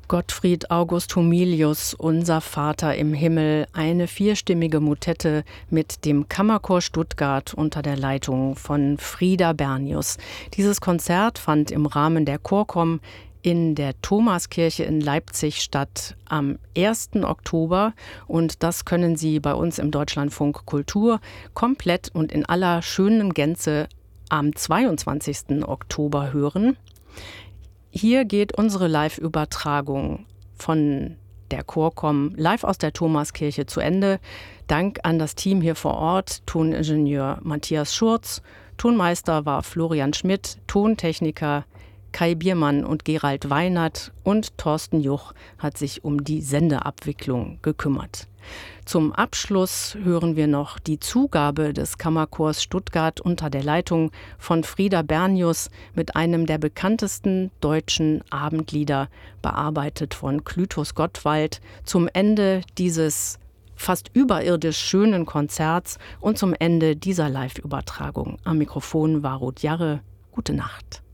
Gottfried August Homilius, Unser Vater im Himmel, eine vierstimmige Motette mit dem Kammerchor Stuttgart unter der Leitung von Frieda Bernius. Dieses Konzert fand im Rahmen der Chorkom in der Thomaskirche in Leipzig statt am 1. Oktober und das können Sie bei uns im Deutschlandfunk Kultur komplett und in aller schönen Gänze am 22. Oktober hören. Hier geht unsere Live-Übertragung von der Chorkom live aus der Thomaskirche zu Ende. Dank an das Team hier vor Ort, Toningenieur Matthias Schurz, Tonmeister war Florian Schmidt, Tontechniker Kai Biermann und Gerald Weinert und Thorsten Juch hat sich um die Sendeabwicklung gekümmert. Zum Abschluss hören wir noch die Zugabe des Kammerchors Stuttgart unter der Leitung von Frieda Bernius mit einem der bekanntesten deutschen Abendlieder, bearbeitet von Clytus Gottwald, zum Ende dieses fast überirdisch schönen Konzerts und zum Ende dieser Live-Übertragung. Am Mikrofon war Ruth Jarre. Gute Nacht.